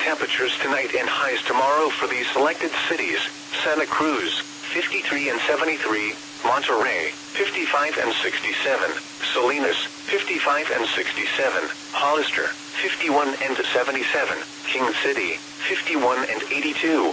temperatures tonight and highs tomorrow for these selected cities: Santa Cruz, 53 and 73, Monterrey, 55 and 67, Salinas, 55 and 67, Hollister, 51 and 77, King City, 51 and 82.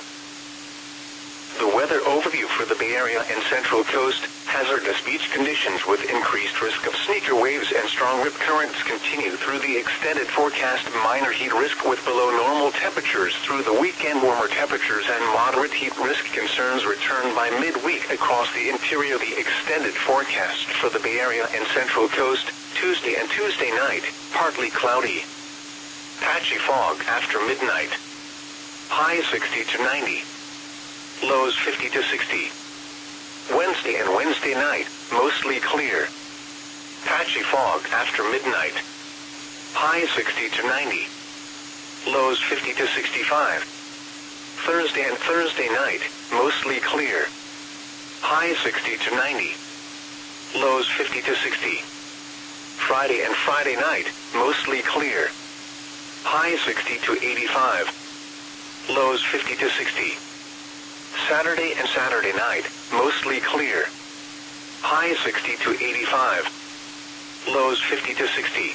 The weather overview for the Bay Area and Central Coast: hazardous beach conditions with increased risk of sneaker waves and strong rip currents continue through the extended forecast. Minor heat risk with below normal temperatures through the weekend. Warmer temperatures and moderate heat risk concerns return by midweek across the interior. The extended forecast for the Bay Area and Central Coast: Tuesday and Tuesday night, partly cloudy. Patchy fog after midnight. Highs 60 to 90. Lows 50 to 60. Wednesday and Wednesday night, mostly clear. Patchy fog after midnight. Highs 60 to 90. Lows 50 to 65. Thursday and Thursday night, mostly clear. Highs 60 to 90. Lows 50 to 60. Friday and Friday night, mostly clear. Highs 60 to 85. Lows 50 to 60. Saturday and Saturday night, mostly clear. Highs 60 to 85. Lows 50 to 60.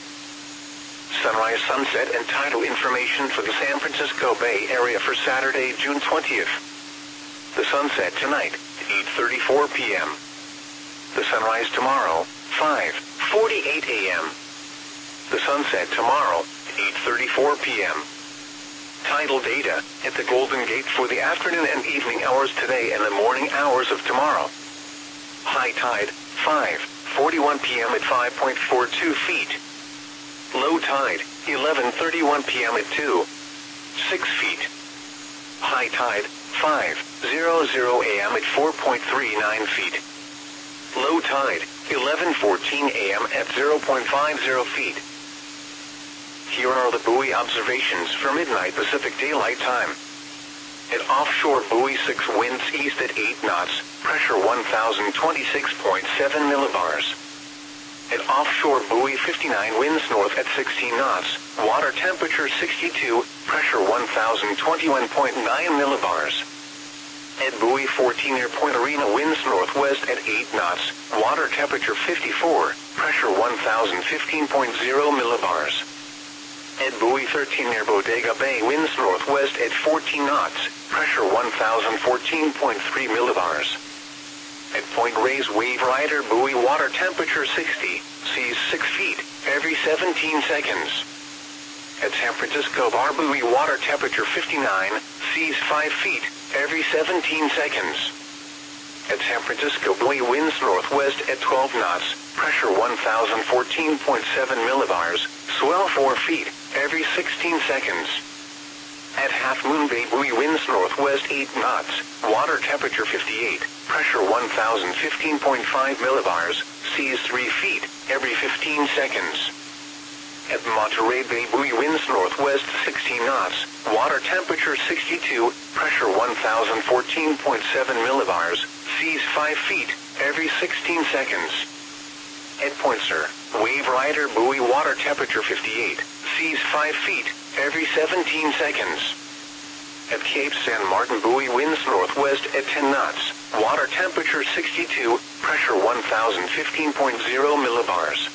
Sunrise, sunset, and tidal information for the San Francisco Bay Area for Saturday, June 20th. The sunset tonight, 8:34 p.m. The sunrise tomorrow, 5:48 a.m. The sunset tomorrow, 8:34 p.m. Tidal data at the Golden Gate for the afternoon and evening hours today and the morning hours of tomorrow. High tide, 5:41 p.m. at 5.42 feet. Low tide, 11:31 p.m. at 2.6 feet. High tide, 5:00 a.m. at 4.39 feet. Low tide, 11:14 a.m. at 0.50 feet. Here are the buoy observations for midnight Pacific Daylight Time. At offshore buoy 6, winds east at 8 knots, pressure 1026.7 millibars. At offshore buoy 59, winds north at 16 knots, water temperature 62, pressure 1021.9 millibars. At buoy 14 near Point Arena, winds northwest at 8 knots, water temperature 54, pressure 1015.0 millibars. At buoy 13 near Bodega Bay, winds northwest at 14 knots, pressure 1014.3 millibars. At Point Reyes Wave Rider buoy, water temperature 60, seas 6 feet, every 17 seconds. At San Francisco Bar buoy, water temperature 59, seas 5 feet, every 17 seconds. At San Francisco buoy, winds northwest at 12 knots, pressure 1014.7 millibars, swell 4 feet, every 16 seconds. At Half Moon Bay buoy, winds northwest 8 knots, water temperature 58, pressure 1015.5 millibars, seas 3 feet, every 15 seconds. At Monterey Bay buoy, winds northwest 16 knots, water temperature 62, pressure 1014.7 millibars, seas 5 feet, every 16 seconds. At Point Sur Wave Rider buoy, water temperature 58, seas 5 feet, every 17 seconds. At Cape San Martin buoy, winds northwest at 10 knots, water temperature 62, pressure 1015.0 millibars.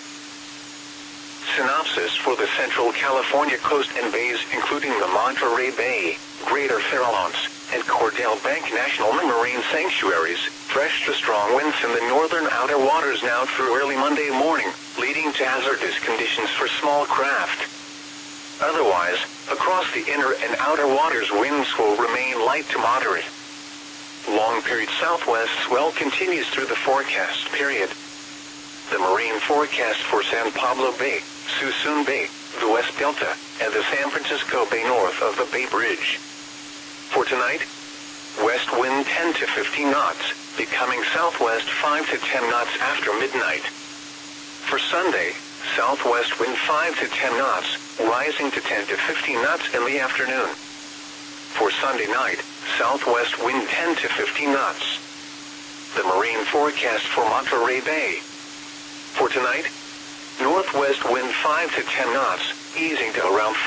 Synopsis for the Central California coast and bays, including the Monterey Bay, Greater Farallones, and Cordell Bank National Marine Sanctuaries: fresh to strong winds in the northern outer waters now through early Monday morning, leading to hazardous conditions for small craft. Otherwise, across the inner and outer waters, winds will remain light to moderate. Long-period southwest swell continues through the forecast period. The marine forecast for San Pablo Bay, Suisun Bay, the West Delta, and the San Francisco Bay north of the Bay Bridge. For tonight, west wind 10 to 15 knots, becoming southwest 5 to 10 knots after midnight. For Sunday, southwest wind 5 to 10 knots, rising to 10 to 15 knots in the afternoon. For Sunday night, southwest wind 10 to 15 knots. The marine forecast for Monterey Bay. For tonight, northwest wind 5 to 10 knots, easing to around